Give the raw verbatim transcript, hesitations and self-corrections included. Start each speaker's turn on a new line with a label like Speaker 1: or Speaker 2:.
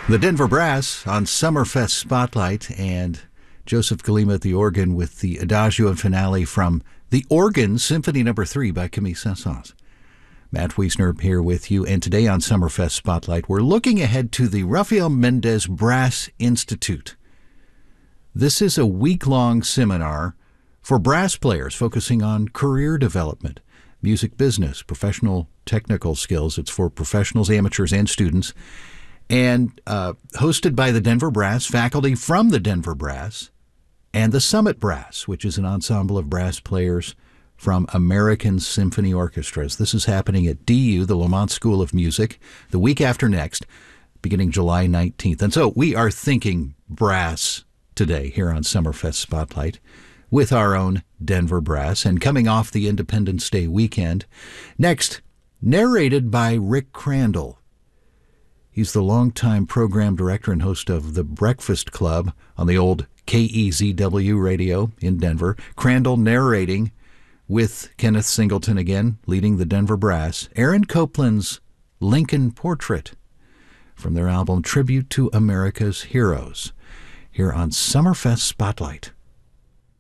Speaker 1: The Denver Brass on Summerfest Spotlight, and Joseph Galima at the organ with the Adagio and finale from The Organ, Symphony Number three by Camille Saint-Saëns. Matt Wiesner here with you, and today on Summerfest Spotlight, we're looking ahead to the Rafael Mendez Brass Institute. This is a week-long seminar for brass players focusing on career development, music business, professional technical skills. It's for professionals, amateurs, and students. And uh, hosted by the Denver Brass, faculty from the Denver Brass, and the Summit Brass, which is an ensemble of brass players from American Symphony Orchestras. This is happening at D U, the Lamont School of Music, the week after next, beginning July nineteenth. And so we are thinking brass today here on Summerfest Spotlight with our own Denver Brass, and coming off the Independence Day weekend. Next, narrated by Rick Crandall. He's the longtime program director and host of The Breakfast Club on the old K E Z W radio in Denver. Crandall narrating with Kenneth Singleton again, leading the Denver Brass. Aaron Copland's Lincoln Portrait from their album Tribute to America's Heroes, here on Summerfest Spotlight.